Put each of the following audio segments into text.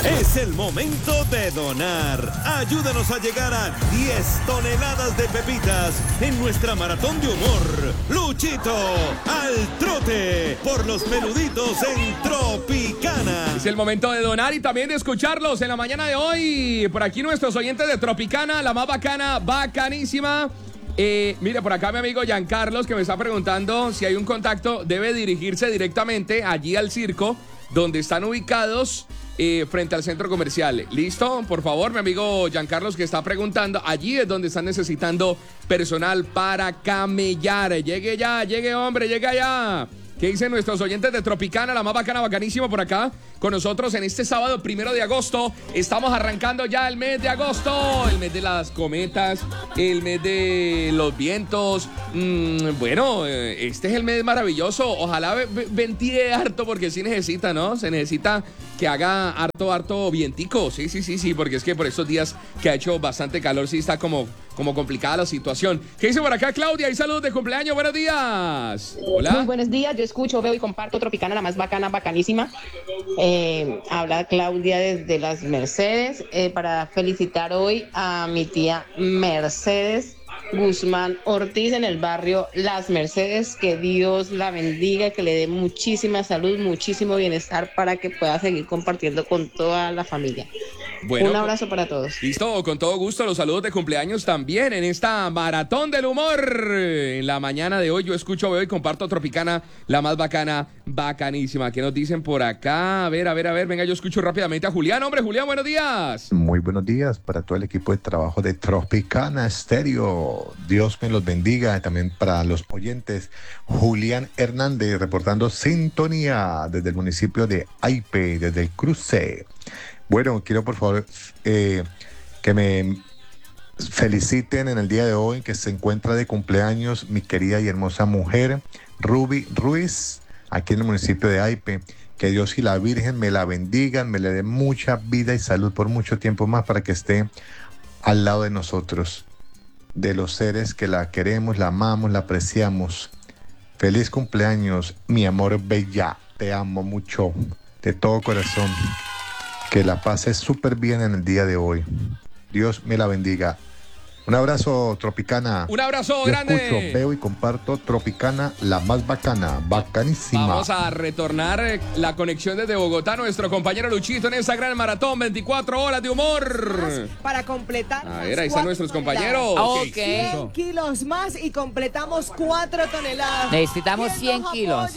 Es el momento de donar. Ayúdanos a llegar a 10 toneladas de pepitas en nuestra maratón de humor. Luchito al trote por los menuditos en Tropicana. Es el momento de donar y también de escucharlos en la mañana de hoy. Por aquí nuestros oyentes de Tropicana, la más bacana, bacanísima. Mire, por acá mi amigo Giancarlos que me está preguntando si hay un contacto, debe dirigirse directamente allí al circo donde están ubicados frente al centro comercial. ¿Listo? Por favor, mi amigo Giancarlos que está preguntando, allí es donde están necesitando personal para camellar. Llegue ya, llegue hombre, llegue allá. ¿Qué dicen nuestros oyentes de Tropicana, la más bacana, bacanísima por acá? Con nosotros en este sábado 1 de agosto. Estamos arrancando ya el mes de agosto. El mes de las cometas, el mes de los vientos. Bueno, este es el mes maravilloso. Ojalá ventile harto porque sí necesita, ¿no? Se necesita que haga harto vientico. Sí, porque es que por estos días que ha hecho bastante calor, sí está como complicada la situación. ¿Qué dice por acá Claudia? Y saludos de cumpleaños, buenos días. Hola. Muy buenos días, yo escucho, veo y comparto Tropicana, la más bacana, bacanísima. Habla Claudia desde Las Mercedes para felicitar hoy a mi tía Mercedes Guzmán Ortiz en el barrio Las Mercedes. Que Dios la bendiga, que le dé muchísima salud, muchísimo bienestar para que pueda seguir compartiendo con toda la familia. Bueno, un abrazo para todos. Listo, con todo gusto, los saludos de cumpleaños también en esta maratón del humor. En la mañana de hoy yo escucho, veo y comparto Tropicana, la más bacana, bacanísima. ¿Qué nos dicen por acá? A ver, venga, yo escucho rápidamente a Julián. Hombre, Julián, buenos días. Muy buenos días para todo el equipo de trabajo de Tropicana Estéreo. Dios me los bendiga. También para los oyentes, Julián Hernández reportando sintonía desde el municipio de Aipe, desde el Cruce. Bueno, quiero por favor que me feliciten en el día de hoy, que se encuentra de cumpleaños mi querida y hermosa mujer, Ruby Ruiz, aquí en el municipio de Aipe. Que Dios y la Virgen me la bendigan, me le den mucha vida y salud por mucho tiempo más para que esté al lado de nosotros, de los seres que la queremos, la amamos, la apreciamos. Feliz cumpleaños, mi amor bella, te amo mucho, de todo corazón. Que la pases súper bien en el día de hoy. Dios me la bendiga. Un abrazo, Tropicana. Un abrazo Yo grande. Escucho, veo y comparto Tropicana, la más bacana, bacanísima. Vamos a retornar la conexión desde Bogotá. Nuestro compañero Luchito en esa gran maratón, 24 horas de humor. Para completar. A ver, ahí están nuestros compañeros. Ok. 100 kilos más y completamos 4 toneladas. Necesitamos 100 kilos.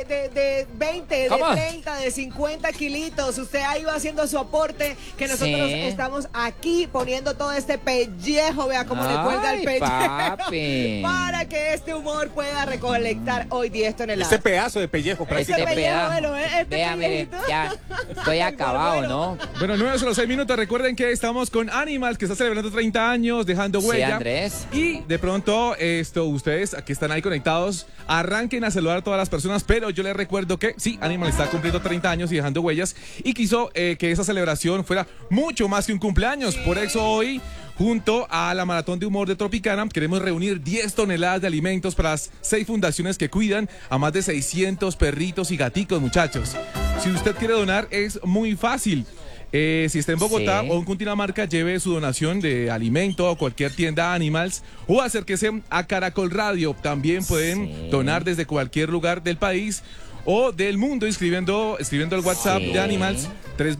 De 20, ¿Cómo? de 30, de 50 kilitos. Usted ha ido haciendo su aporte, que nosotros estamos aquí poniendo todo este pellejo. Vea cómo le cuelga el pecho. Papi. Para que este humor pueda recolectar hoy 10 toneladas. Ese pedazo de pellejo Ese pellejo, bueno, Vea, mire, ya estoy acabado, ¿no? Bueno, 9:06 minutos. Recuerden que estamos con Animals, que está celebrando 30 años, dejando huella. Sí, Andrés. Y de pronto, ustedes que están ahí conectados, arranquen a saludar a todas las personas, pero yo les recuerdo que sí, Animal está cumpliendo 30 años y dejando huellas, y quiso que esa celebración fuera mucho más que un cumpleaños. Por eso hoy, junto a la Maratón de Humor de Tropicana, queremos reunir 10 toneladas de alimentos para las 6 fundaciones que cuidan a más de 600 perritos y gaticos, muchachos. Si usted quiere donar, es muy fácil. Si está en Bogotá o en Cundinamarca, lleve su donación de alimento a cualquier tienda Animals o acérquese a Caracol Radio. También pueden donar desde cualquier lugar del país o del mundo escribiendo al WhatsApp de Animals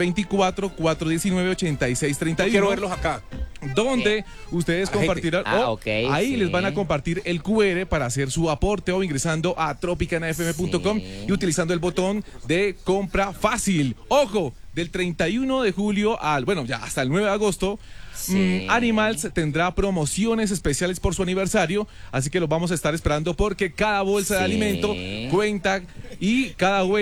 324-419-8631. Quiero verlos acá. Donde ustedes compartirán, ahí les van a compartir el QR para hacer su aporte o ingresando a tropicanafm.com y utilizando el botón de compra fácil. Ojo, del 31 de julio ya hasta el 9 de agosto, Animals tendrá promociones especiales por su aniversario, así que los vamos a estar esperando porque cada bolsa de alimento cuenta y cada